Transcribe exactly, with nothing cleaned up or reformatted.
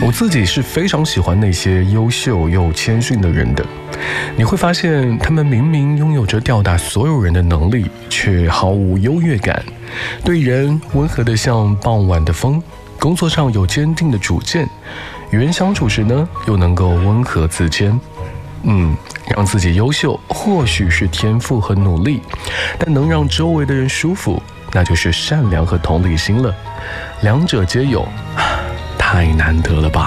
我自己是非常喜欢那些优秀又谦逊的人的。你会发现，他们明明拥有着吊打所有人的能力，却毫无优越感，对人温和得像傍晚的风，工作上有坚定的主见，与人相处时呢，又能够温和自谦。嗯，让自己优秀或许是天赋和努力，但能让周围的人舒服，那就是善良和同理心了。两者皆有，太难得了吧。